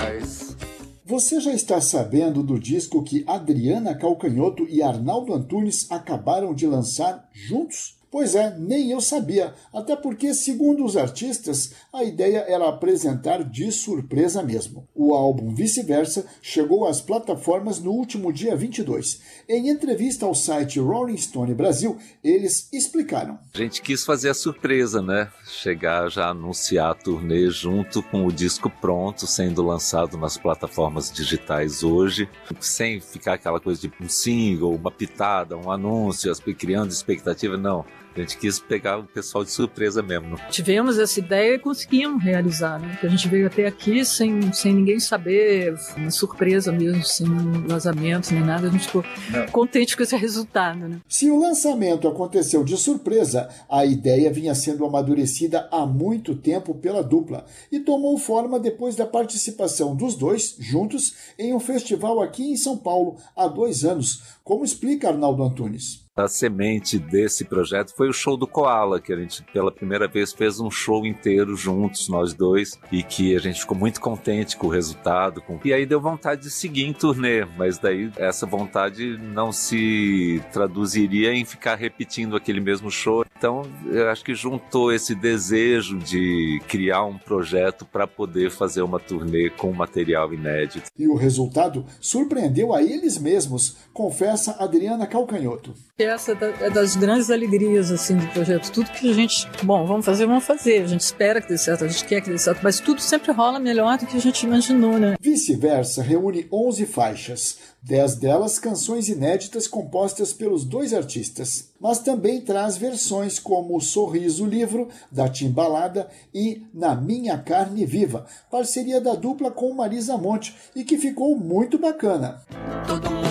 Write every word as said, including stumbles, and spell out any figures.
digitais. Você já está sabendo do disco que Adriana Calcanhoto e Arnaldo Antunes acabaram de lançar juntos? Pois é, nem eu sabia, até porque, segundo os artistas, a ideia era apresentar de surpresa mesmo. O álbum Vice-Versa chegou às plataformas no último dia vinte e dois. Em entrevista ao site Rolling Stone Brasil, eles explicaram. A gente quis fazer a surpresa, né? Chegar já a anunciar a turnê junto com o disco pronto, sendo lançado nas plataformas digitais hoje, sem ficar aquela coisa de um single, uma pitada, um anúncio, criando expectativa, não. A gente quis pegar o pessoal de surpresa mesmo. Tivemos essa ideia e conseguimos realizar, né? Porque a gente veio até aqui sem, sem ninguém saber, uma surpresa mesmo, sem vazamento nem nada. A gente ficou Não. contente com esse resultado, né? Se o lançamento aconteceu de surpresa, a ideia vinha sendo amadurecida há muito tempo pela dupla e tomou forma depois da participação dos dois, juntos, em um festival aqui em São Paulo há dois anos, como explica Arnaldo Antunes. A semente desse projeto foi o show do Koala, que a gente pela primeira vez fez um show inteiro juntos, nós dois, e que a gente ficou muito contente com o resultado. Com... E aí deu vontade de seguir em turnê, mas daí essa vontade não se traduziria em ficar repetindo aquele mesmo show. Então eu acho que juntou esse desejo de criar um projeto para poder fazer uma turnê com material inédito. E o resultado surpreendeu a eles mesmos, confessa Adriana Calcanhoto. Essa é das grandes alegrias assim, do projeto. Tudo que a gente, bom, vamos fazer, vamos fazer. A gente espera que dê certo, a gente quer que dê certo, mas tudo sempre rola melhor do que a gente imaginou, né? Vice-Versa reúne onze faixas, dez delas canções inéditas compostas pelos dois artistas, mas também traz versões como Sorriso Livro, da Timbalada, e Na Minha Carne Viva, parceria da dupla com Marisa Monte, e que ficou muito bacana. Todo mundo